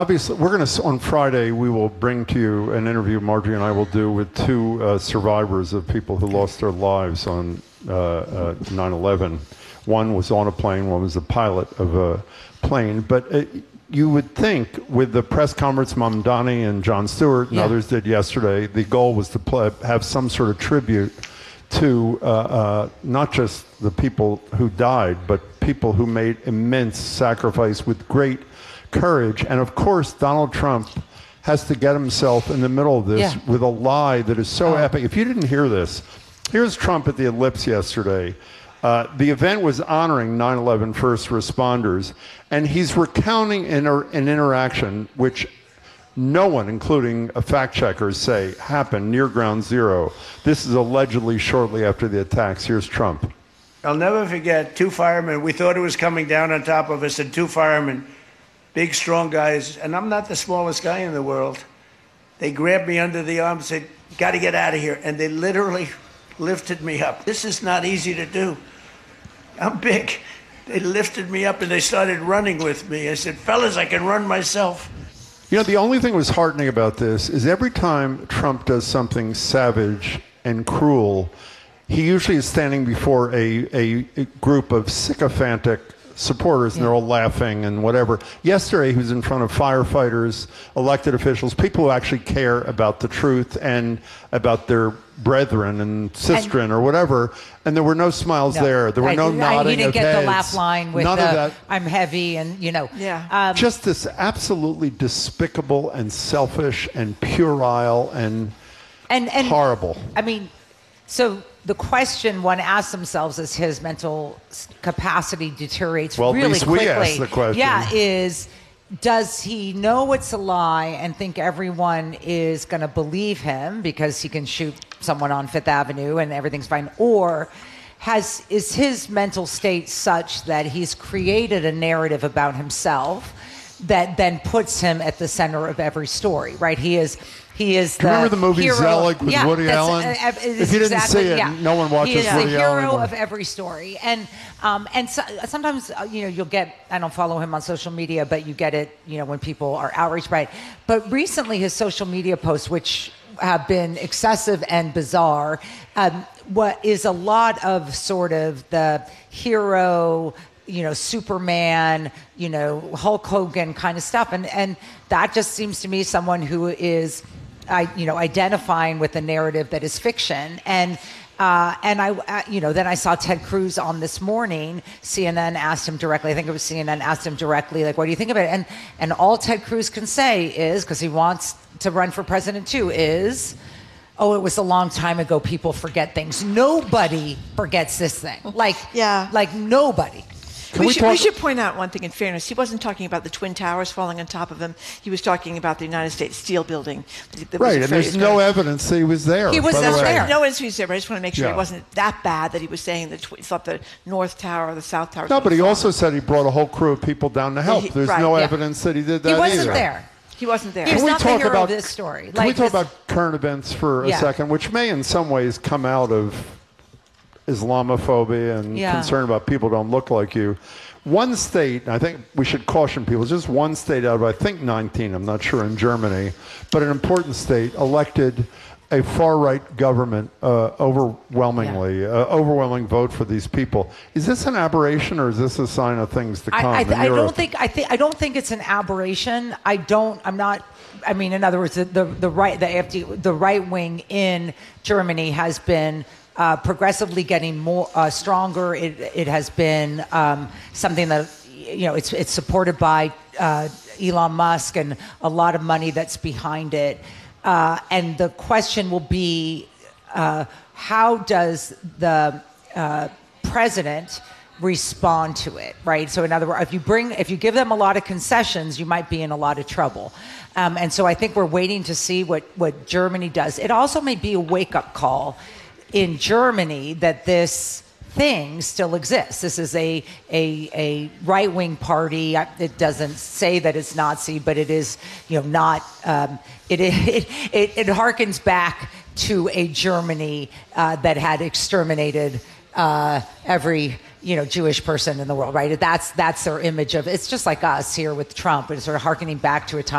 Obviously, we're going to, on Friday, we will bring to you an interview Margie and I will do with two survivors of people who lost their lives on 9/11. One was on a plane, one was a pilot of a plane. But you would think with the press conference Mamdani and Jon Stewart and others did yesterday, the goal was to have some sort of tribute to not just the people who died, but people who made immense sacrifice with great courage. And of course, Donald Trump has to get himself in the middle of this with a lie that is so epic. If you didn't hear this, here's Trump at the Ellipse yesterday. The event was honoring 9/11 first responders, and he's recounting an interaction which no one, including fact checkers, say happened near Ground Zero. This is allegedly shortly after the attacks. Here's Trump. I'll never forget two firemen. We thought it was coming down on top of us, and two firemen, big, strong guys, and I'm not the smallest guy in the world. They grabbed me under the arm and said, "Got to get out of here." And they literally lifted me up. This is not easy to do. I'm big. They lifted me up and they started running with me. I said, "Fellas, I can run myself." You know, the only thing that was heartening about this is every time Trump does something savage and cruel, he usually is standing before a group of sycophantic supporters, and they're all laughing and whatever. Yesterday, he was in front of firefighters, elected officials, people who actually care about the truth and about their brethren and sistren or whatever, and there were no smiles there. There were no nodding of heads. He didn't get the laugh line with none of that. "I'm heavy," and just this absolutely despicable and selfish and puerile and horrible. I mean, so the question one asks themselves as his mental capacity deteriorates really quickly. We ask the question. Is does he know it's a lie and think everyone is going to believe him because he can shoot someone on Fifth Avenue and everything's fine? Or is his mental state such that he's created a narrative about himself that then puts him at the center of every story, right? He is the remember the movie hero. Zelig with Woody Allen? If you didn't see it, no one watches Woody Allen. He is the hero of every story. And so, sometimes, you'll get, I don't follow him on social media, but you get it, when people are outraged by it. But recently his social media posts, which have been excessive and bizarre, what is a lot of sort of the hero, Superman, Hulk Hogan kind of stuff. And that just seems to me someone who is, identifying with a narrative that is fiction. And I, then I saw Ted Cruz on this morning. CNN asked him directly, I think it was CNN asked him directly, like, what do you think of it? And all Ted Cruz can say is, because he wants to run for president too, is, "Oh, it was a long time ago. People forget things." Nobody forgets this thing. Like nobody. We should point out one thing in fairness. He wasn't talking about the Twin Towers falling on top of him. He was talking about the United States Steel Building. Right, and there's no evidence that he was there. He was there. No evidence he was there, but I just want to make sure it wasn't that bad that he was saying that he thought the North Tower or the South Tower. No, but he also said he brought a whole crew of people down to help. There's no evidence that he did that either. He wasn't there. He wasn't there. He was not the hero of this story. Can we talk about current events for a second, which may in some ways come out of Islamophobia and concern about people who don't look like you. One state, I think we should caution people, just one state out of, I think, 19, I'm not sure, in Germany, but an important state, elected a far-right government overwhelming vote for these people. Is this an aberration, or is this a sign of things to come? I don't think it's an aberration. In other words, the right wing in Germany has been progressively getting more stronger. It has been something that it's supported by Elon Musk and a lot of money that's behind it. And the question will be, how does the president respond to it, right? So in other words, if you give them a lot of concessions, you might be in a lot of trouble. And so I think we're waiting to see what Germany does. It also may be a wake-up call in Germany that this thing still exists. This is a right-wing party. It doesn't say that it's Nazi, but it is, not. It harkens back to a Germany that had exterminated every Jewish person in the world, right? That's their image of. It's just like us here with Trump. It's sort of harkening back to a time